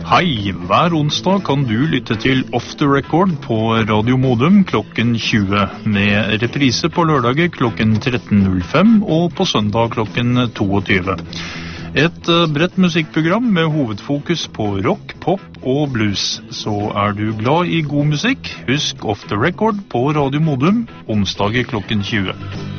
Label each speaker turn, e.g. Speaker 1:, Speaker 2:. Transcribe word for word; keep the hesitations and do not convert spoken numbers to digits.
Speaker 1: Hei, hver onsdag kan du lytte til Off the Record på Radio Modum klokken tjue, med reprise på lørdager klokken tretten null fem og på søndag klokken tjueto. Et bredt musikkprogram med hovedfokus på rock, pop og blues. Så er du glad i god musikk, husk Off the Record på Radio Modum onsdager klokken tjue.